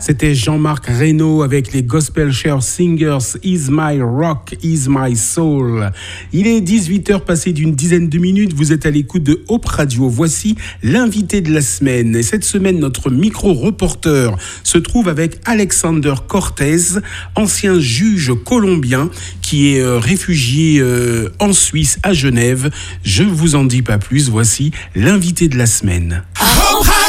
C'était Jean-Marc Reynaud avec les Gospel Share Singers, Is My Rock, Is My Soul. Il est 18h passé d'une dizaine de minutes, vous êtes à l'écoute de Hope Radio. Voici l'invité de la semaine. Et cette semaine, notre micro-reporter se trouve avec Alexander Cortez, ancien juge colombien qui est réfugié en Suisse, à Genève. Je ne vous en dis pas plus, voici l'invité de la semaine.